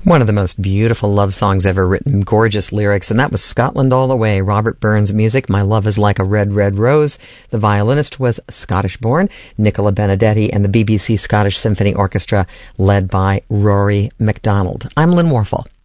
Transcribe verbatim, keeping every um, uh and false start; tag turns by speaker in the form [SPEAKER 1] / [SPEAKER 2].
[SPEAKER 1] One of the most beautiful love songs ever written, gorgeous lyrics, and that was Scotland All the Way, Robert Burns' music, My Love is Like a Red, Red Rose. The violinist was Scottish-born Nicola Benedetti, and the B B C Scottish Symphony Orchestra led by Rory MacDonald. I'm Lynn Warfel.